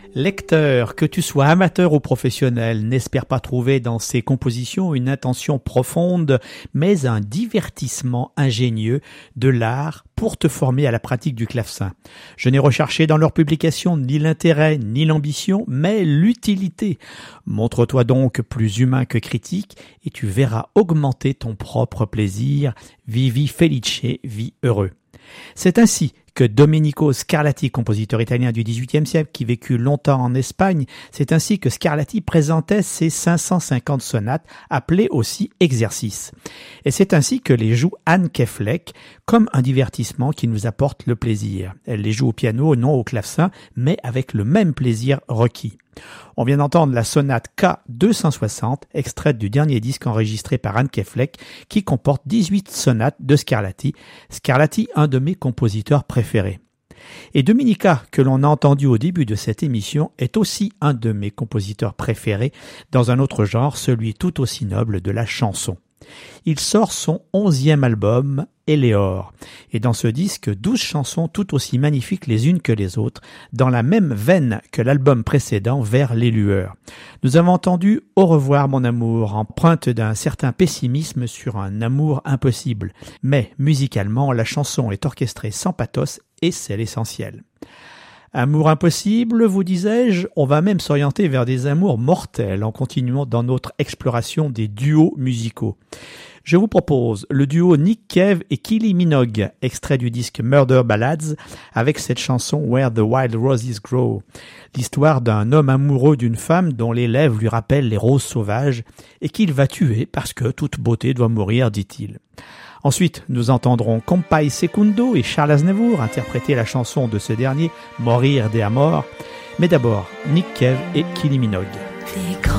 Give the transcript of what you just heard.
Lecteur, que tu sois amateur ou professionnel, n'espère pas trouver dans ces compositions une intention profonde, mais un divertissement ingénieux de l'art pour te former à la pratique du clavecin. Je n'ai recherché dans leurs publications ni l'intérêt ni l'ambition, mais l'utilité. Montre-toi donc plus humain que critique et tu verras augmenter ton propre plaisir. Vivi felice, vis heureux. C'est ainsi que Domenico Scarlatti, compositeur italien du XVIIIe siècle qui vécut longtemps en Espagne, c'est ainsi que Scarlatti présentait ses 550 sonates, appelées aussi exercices. Et c'est ainsi que les joue Anne Keflek, comme un divertissement qui nous apporte le plaisir. Elle les joue au piano, non au clavecin, mais avec le même plaisir requis. On vient d'entendre la sonate K260, extraite du dernier disque enregistré par Anne Keflek, qui comporte 18 sonates de Scarlatti. Scarlatti, un de mes compositeurs préférés. Et Domenica, que l'on a entendu au début de cette émission, est aussi un de mes compositeurs préférés dans un autre genre, celui tout aussi noble de la chanson. Il sort son 11e album, Eleor, et dans ce disque, 12 chansons tout aussi magnifiques les unes que les autres, dans la même veine que l'album précédent, Vers les lueurs. Nous avons entendu Au revoir mon amour, empreinte d'un certain pessimisme sur un amour impossible, mais musicalement, la chanson est orchestrée sans pathos et c'est l'essentiel. Amour impossible, vous disais-je, on va même s'orienter vers des amours mortels en continuant dans notre exploration des duos musicaux. Je vous propose le duo Nick Cave et Kylie Minogue, extrait du disque Murder Ballads, avec cette chanson Where the Wild Roses Grow, l'histoire d'un homme amoureux d'une femme dont les lèvres lui rappellent les roses sauvages et qu'il va tuer parce que toute beauté doit mourir, dit-il. Ensuite, nous entendrons Compay Secundo et Charles Aznavour interpréter la chanson de ce dernier, Morir de Amor. Mais d'abord, Nick Cave et Kylie Minogue.